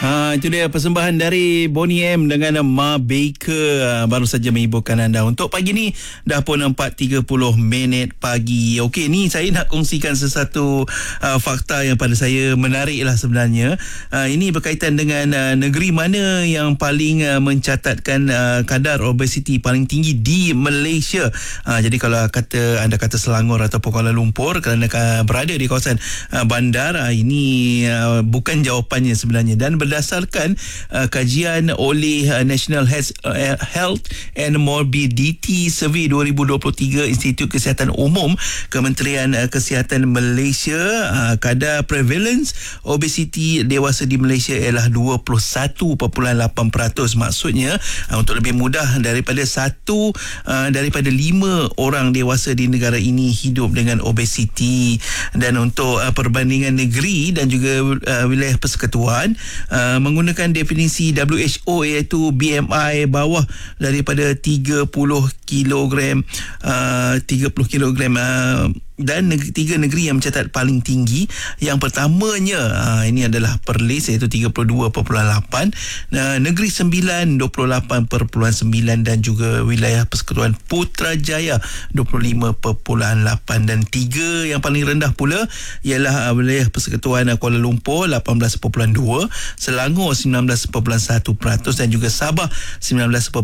Itu dia persembahan dari Bonnie M dengan Ma Baker. Baru saja menghiburkan anda. Untuk pagi ni dah pun 4.30 pagi. Okey, ni saya nak kongsikan sesuatu fakta yang pada saya menarik lah sebenarnya. Ini berkaitan dengan negeri mana yang paling mencatatkan kadar obesiti paling tinggi di Malaysia. Jadi kalau anda kata Selangor ataupun Kuala Lumpur kerana berada di kawasan bandar, ini bukan jawapannya sebenarnya. Dan berdasarkan kajian oleh National Health and Morbidity Survey 2023 Institut Kesihatan Umum Kementerian Kesihatan Malaysia, kadar prevalence obesiti dewasa di Malaysia ialah 21.8%. Maksudnya untuk lebih mudah, daripada 5 orang dewasa di negara ini hidup dengan obesiti. Dan untuk perbandingan negeri dan juga wilayah persekutuan, menggunakan definisi WHO iaitu BMI bawah daripada 30 kilogram, dan tiga negeri yang mencatat paling tinggi. Yang pertamanya ini adalah Perlis iaitu 32.8, Negeri Sembilan 28.9 dan juga wilayah persekutuan Putrajaya 25.8. Dan tiga yang paling rendah pula ialah wilayah persekutuan Kuala Lumpur 18.2, Selangor 19.1% dan juga Sabah 19.5%.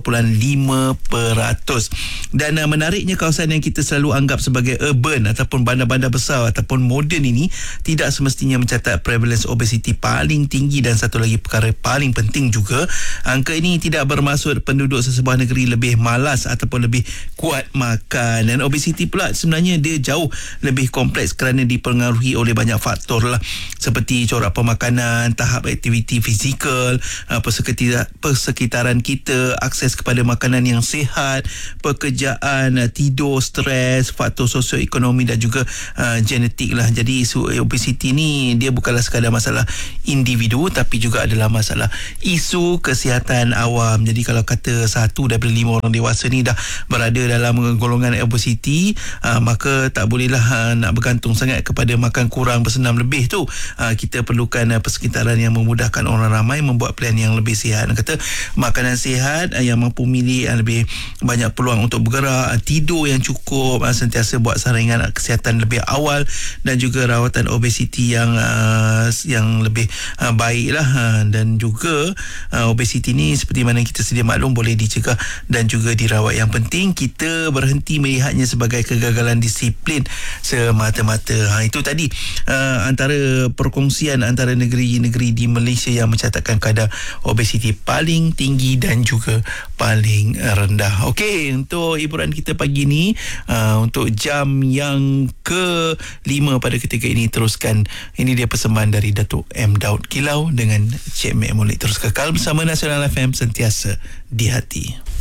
Dan menariknya, kawasan yang kita selalu anggap sebagai urban ataupun bandar-bandar besar ataupun moden ini tidak semestinya mencatat prevalence obesiti paling tinggi. Dan satu lagi perkara paling penting juga, angka ini tidak bermaksud penduduk sesebuah negeri lebih malas ataupun lebih kuat makan. Dan obesiti pula sebenarnya dia jauh lebih kompleks kerana dipengaruhi oleh banyak faktor lah, seperti corak pemakanan, tahap aktiviti fizikal, persekitaran kita, akses kepada makanan yang sihat, pekerjaan, tidur, stres, faktor sosioekonomi dan juga genetik lah. Jadi isu obesiti ni dia bukanlah sekadar masalah individu, tapi juga adalah masalah isu kesihatan awam. Jadi kalau kata 1 daripada 5 orang dewasa ni dah berada dalam golongan obesiti, maka tak bolehlah nak bergantung sangat kepada makan kurang bersenam lebih tu. Kita perlukan persekitaran yang memudahkan orang ramai membuat plan yang lebih sihat. Kata makanan sihat yang mampu memilih lebih banyak peluang untuk bergerak, tidur yang cukup, sentiasa buat saringan kesihatan lebih awal dan juga rawatan obesiti yang lebih baik lah. Dan juga obesiti ni seperti mana kita sedia maklum boleh dicegah dan juga dirawat. Yang penting kita berhenti melihatnya sebagai kegagalan disiplin semata-mata. Itu tadi antara perkongsian antara negeri-negeri di Malaysia yang mencatatkan kadar obesiti paling tinggi dan juga paling rendah. Okey, untuk hiburan kita pagi ni, untuk jam yang ke-5 pada ketika ini, teruskan. Ini dia persembahan dari Datuk M. Daud Kilau dengan Cik Mek Molek. Terus kekal bersama Nasional FM, sentiasa di hati.